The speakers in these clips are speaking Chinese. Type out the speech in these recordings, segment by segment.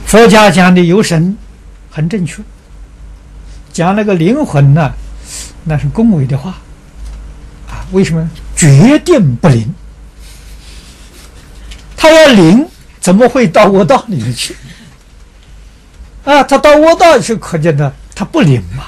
佛家讲的有神很正确，讲那个灵魂呢，那是恭维的话啊。为什么？决定不灵。他要灵，怎么会到窝道里面去？啊，他到窝道去，可见的他不灵嘛。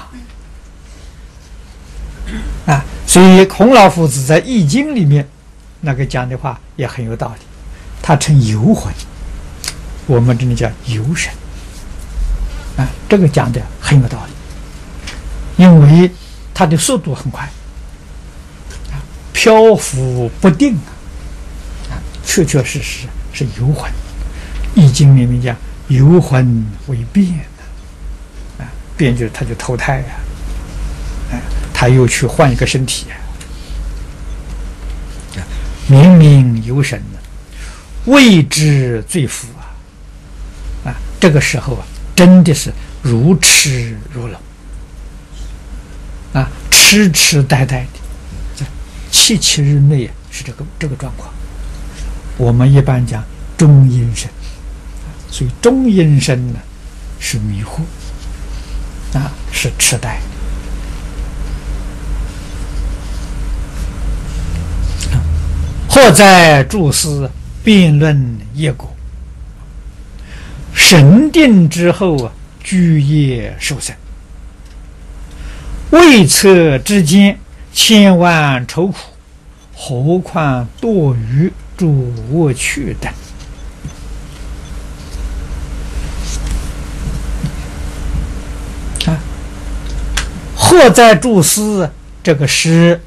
啊，所以孔老夫子在《易经》里面那个讲的话也很有道理，他称游魂，我们这里叫游神。啊，这个讲的很有道理，因为它的速度很快，啊，漂浮不定啊，确确实实是游魂。《易经》里面讲游魂为变啊，变就是他就投胎啊，他又去换一个身体啊，明明游神呢，谓之罪夫啊，这个时候啊，真的是如痴如聋啊，痴痴呆呆的，七七日内是这个状况。我们一般讲中阴身，所以中阴身呢是迷惑啊，是痴呆。或在诸司辩论业果，神定之后啊，居业受生，未测之间，千万愁苦，何况堕于诸恶趣等。啊，或在诸司，这个是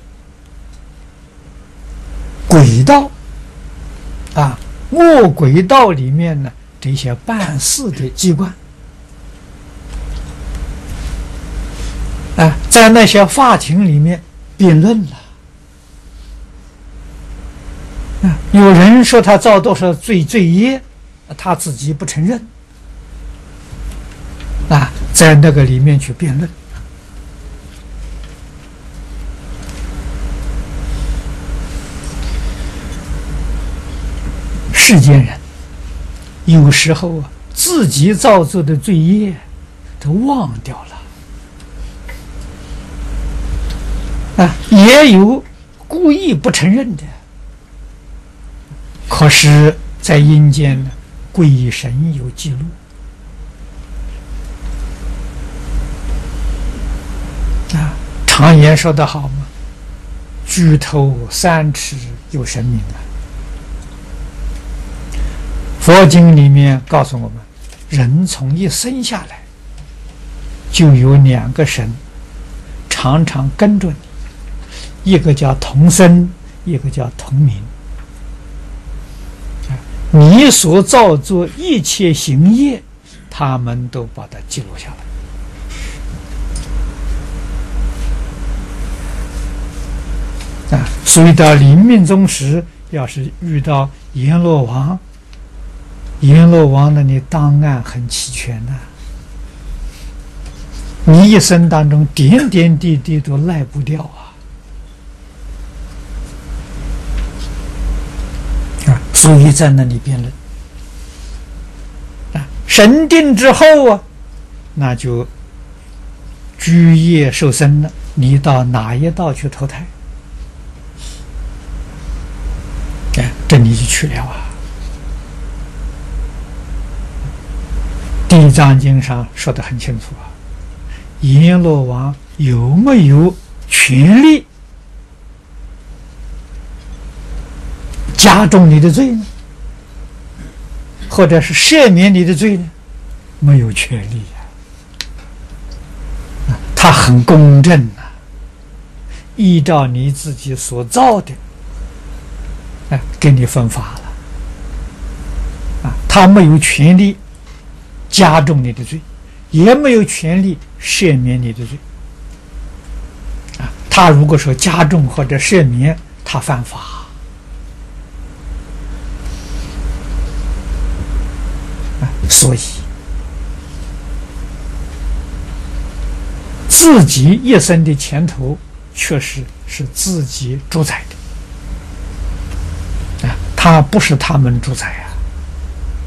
轨道啊，恶轨道里面呢，这些办事的机关啊，在那些法庭里面辩论了啊，有人说他造多少罪业，他自己不承认啊，在那个里面去辩论。世间人有时候啊，自己造作的罪业都忘掉了啊，也有故意不承认的。可是，在阴间呢，鬼神有记录啊。常言说得好嘛，举头三尺有神明啊。佛经里面告诉我们，人从一生下来就有两个神常常跟着你，一个叫同生，一个叫同名。你所造作一切行业，他们都把它记录下来啊。所以到临命终时，要是遇到阎罗王，阎罗王那里档案很齐全的，你一生当中点点滴滴都赖不掉啊！所以在那里辩论啊，神定之后啊，那就居业受生了，你到哪一道去投胎？哎，这你就去了啊。地藏经上说得很清楚啊，阎罗王有没有权利加重你的罪呢？或者是赦免你的罪呢？没有权利啊，他很公正啊，依照你自己所造的给你分法了啊，他没有权利加重你的罪，也没有权利赦免你的罪啊。他如果说加重或者赦免，他犯法啊。所以自己一生的前途确实是自己主宰的啊，他不是他们主宰啊。